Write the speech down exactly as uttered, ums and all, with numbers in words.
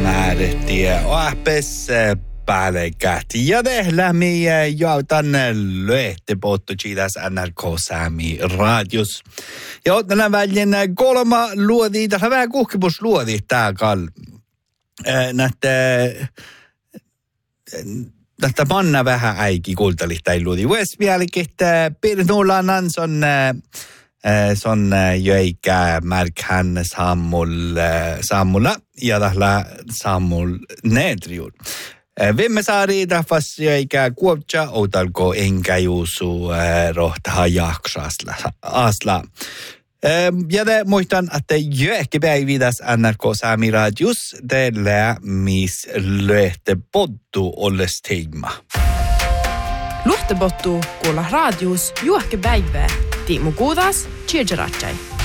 määrätti ahpes päällekähti. Ja tehlämi jautan löhti pottu chidas N R K Sami radios. Ja ottana väljen kolma luodi, tässä vähän kuhkipus luodi tää kall. Nähtä Tästä manna vähän äiki kuultalista ei luodi. Westmialikit Pirnulla Nanson son jöikä märkhän Sammul Sammulla ja tällä Sammul Nedriul. Viime saari täfas jöikä kuopcha outalko enkä juusu rohtaa jaksasla asla. Ja te muistan, että jöhki päivitäs N R K Sami radios teillä mis löhte pottu olles teima. Luhtebottu kuulla radios juohke päivää. Tiimu kuudas, Tjirjaratsai.